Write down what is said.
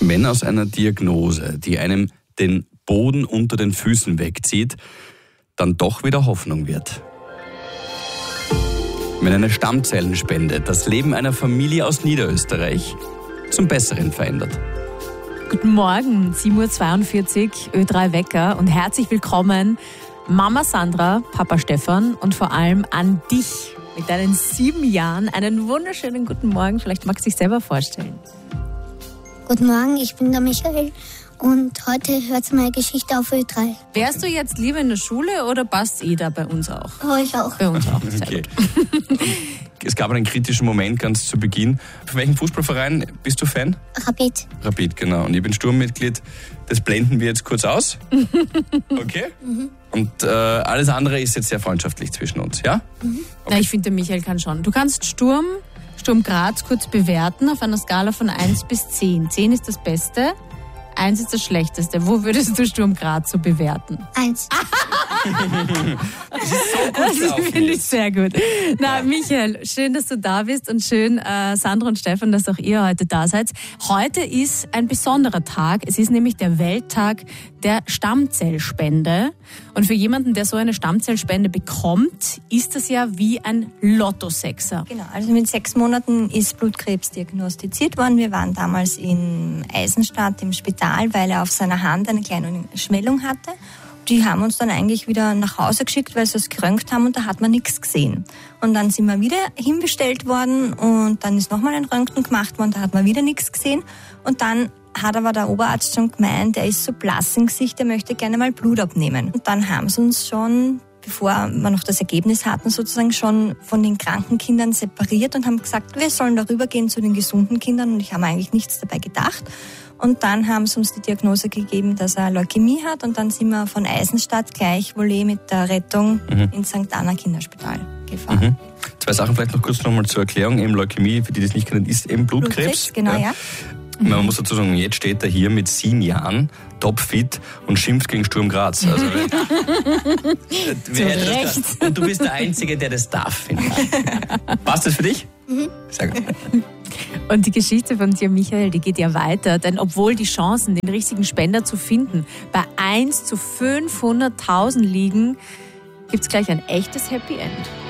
Wenn aus einer Diagnose, die einem den Boden unter den Füßen wegzieht, dann doch wieder Hoffnung wird. Wenn eine Stammzellenspende das Leben einer Familie aus Niederösterreich zum Besseren verändert. Guten Morgen, 7.42 Uhr, Ö3 Wecker und herzlich willkommen Mama Sandra, Papa Stefan und vor allem an dich mit deinen 7 Jahren. Einen wunderschönen guten Morgen, vielleicht magst du dich selber vorstellen. Guten Morgen, ich bin der Michael und heute hört meine Geschichte auf Ö3. Wärst du jetzt lieber in der Schule oder passt da bei uns auch? Oh, ich auch. Bei uns auch, sehr Okay. gut. Es gab einen kritischen Moment ganz zu Beginn. Für welchen Fußballverein bist du Fan? Rapid. Rapid, genau. Und ich bin Sturmmitglied. Das blenden wir jetzt kurz aus. Okay? Und alles andere ist jetzt sehr freundschaftlich zwischen uns, ja? Na, ich finde, der Michael kann schon. Du kannst Sturm Graz kurz bewerten auf einer Skala von 1 bis 10. 10 ist das Beste, 1 ist das Schlechteste. Wo würdest du Sturm Graz so bewerten? 1. Das ist so gut Das gelaufen finde ich jetzt. sehr gut. Na, Michael, schön, dass du da bist und schön, Sandra und Stefan, dass auch ihr heute da seid. Heute ist ein besonderer Tag. Es ist nämlich der Welttag der Stammzellspende. Und für jemanden, der so eine Stammzellspende bekommt, ist das ja wie ein Lottosechser. Genau, also mit 6 Monaten ist Blutkrebs diagnostiziert worden. Wir waren damals in Eisenstadt im Spital, weil er auf seiner Hand eine kleine Schwellung hatte. Die haben uns dann eigentlich wieder nach Hause geschickt, weil sie es geröntgt haben und da hat man nichts gesehen. Und dann sind wir wieder hinbestellt worden und dann ist nochmal ein Röntgen gemacht worden, da hat man wieder nichts gesehen. Und dann hat aber der Oberarzt schon gemeint, er ist so blass im Gesicht, er möchte gerne mal Blut abnehmen. Und dann haben sie uns schon, bevor wir noch das Ergebnis hatten, sozusagen schon von den kranken Kindern separiert und haben gesagt, wir sollen darüber gehen zu den gesunden Kindern. Und ich habe eigentlich nichts dabei gedacht. Und dann haben sie uns die Diagnose gegeben, dass er Leukämie hat. Und dann sind wir von Eisenstadt gleich Volley mit der Rettung ins St. Anna Kinderspital gefahren. 2 Sachen vielleicht noch kurz nochmal zur Erklärung. Eben Leukämie, für die das nicht kennen, ist eben Blutkrebs. Genau, ja. Man muss dazu sagen, jetzt steht er hier mit 7 Jahren, topfit und schimpft gegen Sturm Graz. Also, Recht. Und du bist der Einzige, der das darf, finde ich. Passt das für dich? Sehr gut. Und die Geschichte von dir, Michael, die geht ja weiter, denn obwohl die Chancen, den richtigen Spender zu finden, bei 1 zu 500.000 liegen, gibt es gleich ein echtes Happy End.